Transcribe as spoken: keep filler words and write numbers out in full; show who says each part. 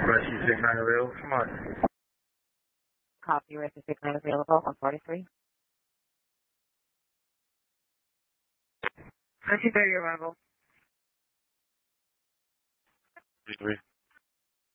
Speaker 1: Rescue six nine available. Come on.
Speaker 2: Copy, Rescue six nine available, one forty-three. Rescue thirty arrival.
Speaker 1: Three three.